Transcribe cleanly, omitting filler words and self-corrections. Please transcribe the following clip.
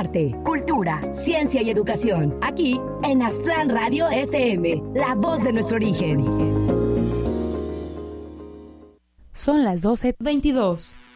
arte, cultura, ciencia y educación. Aquí en Aztlán Radio FM, la voz de nuestro origen. Son las 12:22.